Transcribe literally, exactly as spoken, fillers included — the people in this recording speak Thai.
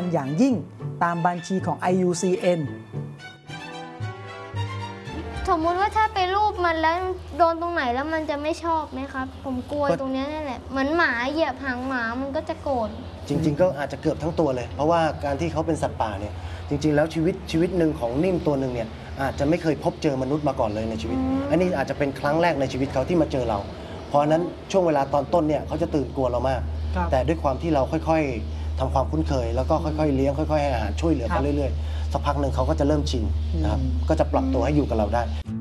อย่างยิ่งตามบัญชีของ ไอ ยู ซี เอ็นสมมุติว่าถ้าไปรูปมันแล้วโดนตรงไหนแล้วมันจะไม่ชอบไหมครับผมกลัวตรงนี้นั่นแหละเหมือนหมาเหยียบหางหมามันก็จะโกรธจริงๆก็อาจจะเกือบทั้งตัวเลยเพราะว่าการที่เขาเป็นสัตว์ป่าเนี่ยจริงๆแล้วชีวิตชีวิตหนึ่งของนิ่มตัวหนึ่งเนี่ยอาจจะไม่เคยพบเจอมนุษย์มาก่อนเลยในชีวิตอันนี้อาจจะเป็นครั้งแรกในชีวิตเขาที่มาเจอเราเพราะนั้นช่วงเวลาตอนต้นเนี่ยเขาจะตื่นกลัวเรามากแต่ด้วยความที่เราค่อยๆทำความคุ้นเคยแล้วก็ค่อยๆเลี้ยงค่อยๆให้อาหารช่วยเหลือเขาเรื่อยๆสักพักหนึ่งเขาก็จะเริ่มชินนะครับก็จะปรับตัวให้อยู่กับเราได้